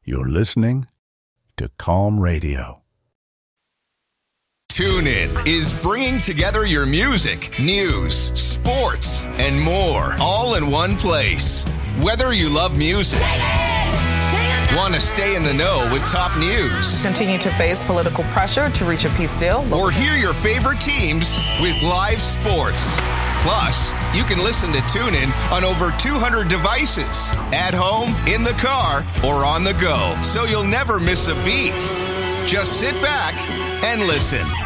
You're listening to Calm Radio. TuneIn is bringing together your music, news, sports, and more, all in one place. Whether you love music, want to stay in the know with top news, continue to face political pressure to reach a peace deal, or hear your favorite teams with live sports. Plus, you can listen to TuneIn on over 200 devices, at home, in the car, or on the go, so you'll never miss a beat. Just sit back and listen.